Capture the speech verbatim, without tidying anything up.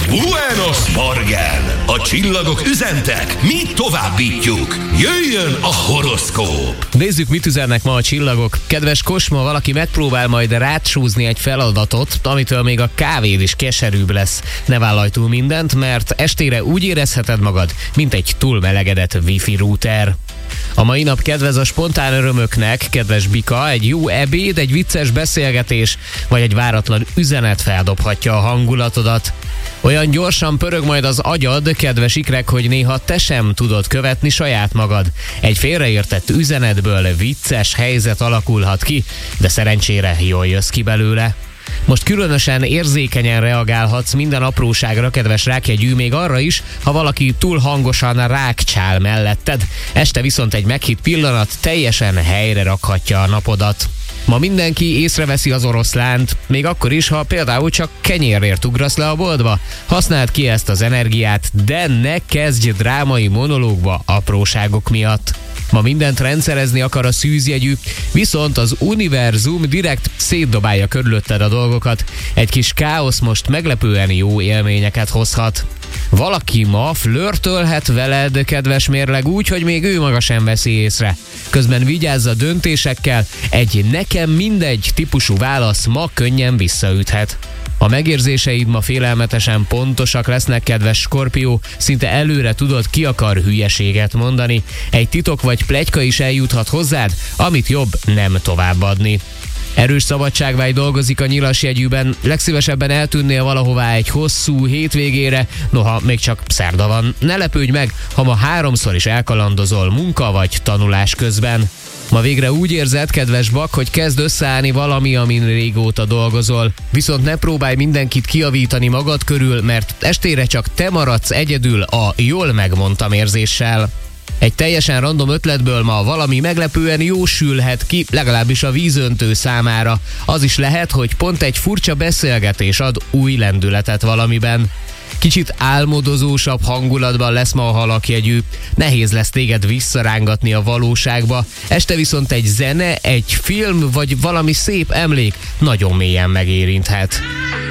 Buenos Morgen! A csillagok üzentek, mi továbbítjuk. Jöjjön a horoszkóp! Nézzük, mit üzennek ma a csillagok. Kedves Kosma, valaki megpróbál majd rácsúzni egy feladatot, amitől még a kávéd is keserűbb lesz. Ne vállalj túl mindent, mert estére úgy érezheted magad, mint egy túlmelegedett wifi router. A mai nap kedvez a spontán örömöknek, kedves Bika, egy jó ebéd, egy vicces beszélgetés, vagy egy váratlan üzenet feldobhatja a hangulatodat. Olyan gyorsan pörög majd az agyad, kedves ikrek, hogy néha te sem tudod követni saját magad. Egy félreértett üzenetből vicces helyzet alakulhat ki, de szerencsére jól jössz ki belőle. Most különösen érzékenyen reagálhatsz minden apróságra, kedves rákjegyű, még arra is, ha valaki túl hangosan rákcsál melletted. Este viszont egy meghitt pillanat teljesen helyre rakhatja a napodat. Ma mindenki észreveszi az oroszlánt, még akkor is, ha például csak kenyérért ugrasz le a boltba. Használd ki ezt az energiát, de ne kezdj drámai monológba apróságok miatt. Ma mindent rendszerezni akar a szűzjegyű, viszont az univerzum direkt szétdobálja körülötted a dolgokat. Egy kis káosz most meglepően jó élményeket hozhat. Valaki ma flörtölhet veled, kedves mérleg, úgy, hogy még ő maga sem veszi észre. Közben vigyázz a döntésekkel, egy nekem mindegy típusú válasz ma könnyen visszaüthet. A megérzéseid ma félelmetesen pontosak lesznek, kedves Skorpió, szinte előre tudod, ki akar hülyeséget mondani. Egy titok vagy pletyka is eljuthat hozzád, amit jobb nem továbbadni. Erős szabadságvágy dolgozik a nyilas jegyűben, legszívesebben eltűnnél valahová egy hosszú hétvégére, noha még csak szerda van. Ne lepődj meg, ha ma háromszor is elkalandozol munka vagy tanulás közben. Ma végre úgy érzed, kedves Bak, hogy kezd összeállni valami, amin régóta dolgozol. Viszont ne próbálj mindenkit kijavítani magad körül, mert estére csak te maradsz egyedül a jól megmondtam érzéssel. Egy teljesen random ötletből ma valami meglepően jó sülhet ki, legalábbis a vízöntő számára. Az is lehet, hogy pont egy furcsa beszélgetés ad új lendületet valamiben. Kicsit álmodozósabb hangulatban lesz ma a halakjegyű. Nehéz lesz téged visszarángatni a valóságba. Este viszont egy zene, egy film vagy valami szép emlék nagyon mélyen megérinthet.